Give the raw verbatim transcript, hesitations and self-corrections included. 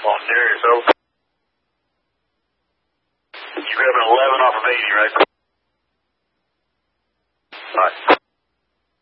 On Darius, over. You grab an eleven off of eighty, right? All right.